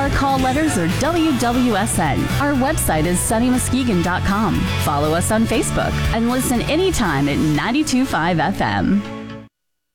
our call letters or WWSN. Our website is sunnymuskegon.com. Follow us on Facebook and listen anytime at 92.5 FM.